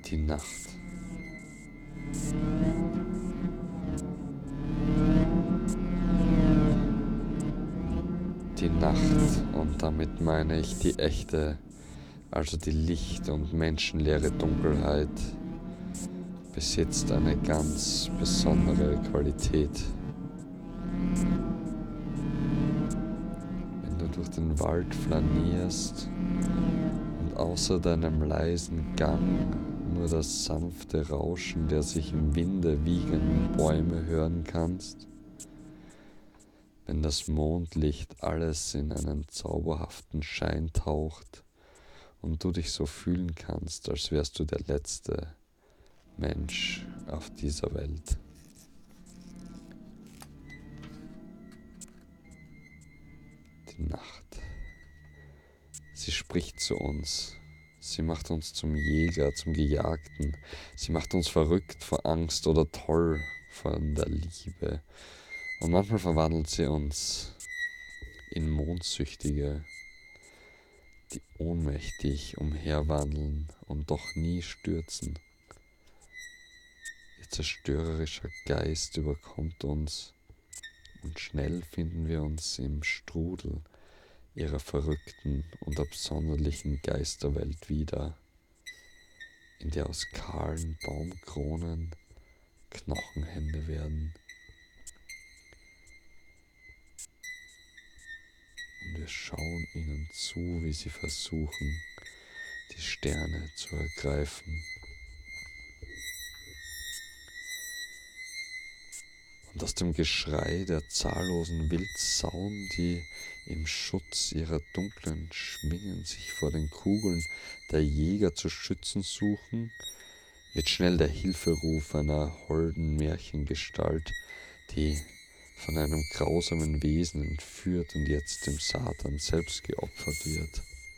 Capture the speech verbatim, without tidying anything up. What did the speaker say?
Die Nacht. Die Nacht, und damit meine ich die echte, also die licht- und menschenleere Dunkelheit, besitzt eine ganz besondere Qualität. Wenn du durch den Wald flanierst und außer deinem leisen Gang nur das sanfte Rauschen der sich im Winde wiegenden Bäume hören kannst, wenn das Mondlicht alles in einen zauberhaften Schein taucht und du dich so fühlen kannst, als wärst du der letzte Mensch auf dieser Welt. Die Nacht. Sie spricht zu uns. Sie macht uns zum Jäger, zum Gejagten. Sie macht uns verrückt vor Angst oder toll von der Liebe. Und manchmal verwandelt sie uns in Mondsüchtige, die ohnmächtig umherwandeln und doch nie stürzen. Ihr zerstörerischer Geist überkommt uns und schnell finden wir uns im Strudel ihrer verrückten und absonderlichen Geisterwelt wieder, in der aus kahlen Baumkronen Knochenhände werden. Und wir schauen ihnen zu, wie sie versuchen, die Sterne zu ergreifen. Und aus dem Geschrei der zahllosen Wildsauen, die im Schutz ihrer dunklen Schwingen sich vor den Kugeln der Jäger zu schützen suchen, wird schnell der Hilferuf einer holden Märchengestalt, die von einem grausamen Wesen entführt und jetzt dem Satan selbst geopfert wird.